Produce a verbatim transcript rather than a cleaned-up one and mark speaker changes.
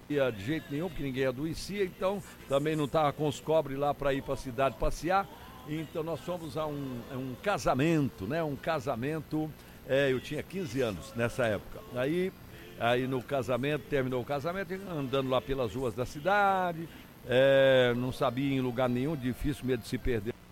Speaker 1: ia de jeito nenhum, porque ninguém adoecia, então também não estava com os cobres lá para ir para a cidade passear. Então nós fomos a um, a um casamento, né? Um casamento, é, eu tinha quinze anos nessa época. Aí, aí no casamento, terminou o casamento, andando lá pelas ruas da cidade, é, não sabia em lugar nenhum, difícil, medo de se perder.